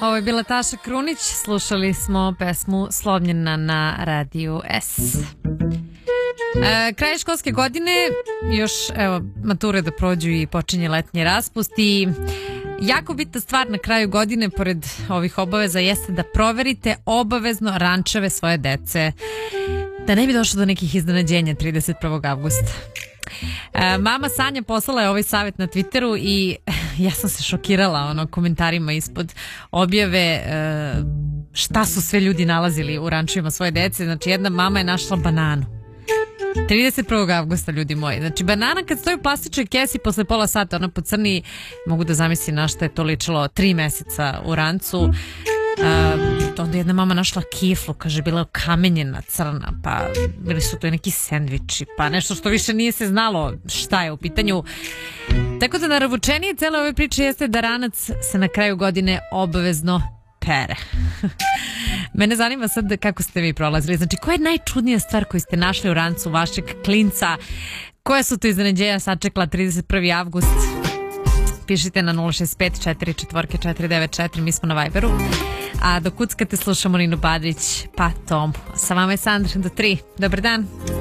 Ovo je bila Taša Krunić, slušali smo pesmu Slomljena na Radiju S. Kraj školske godine, još evo mature da prođu i počinje letnji raspust i jako bitna stvar na kraju godine pored ovih obaveza jeste da proverite obavezno rančeve svoje dece, da ne bi došlo do nekih iznenađenja 31. avgusta. Mama Sanja poslala je ovaj savjet na Twitteru i ja sam se šokirala komentarima ispod objave šta su sve ljudi nalazili u rančevima svoje dece. Znači jedna mama je našla bananu 31. avgusta, ljudi moji. Znači banana kad stoji u plastičnoj kesi posle pola sata, ona pocrni, mogu da zamislim na što je to ličilo, 3 meseca u rancu. Onda jedna mama našla kiflu, kaže bila je kamenjena, crna, pa bili su to i neki sendviči, pa nešto što više nije se znalo šta je u pitanju. Tako da naravučenije cele ove priče jeste da ranac se na kraju godine obavezno pere. Mene zanima sad kako ste vi prolazili. Znači, koja je najčudnija stvar koju ste našli u rancu vašeg klinca? Koja su to iznenađenja sačekala 31. avgust? Pišite na 065 44 494, mi smo na Viberu. A dok kuckate slušamo Ninu Badrić, pa Tom. Sa vama je Sandra do 3. Dobar dan.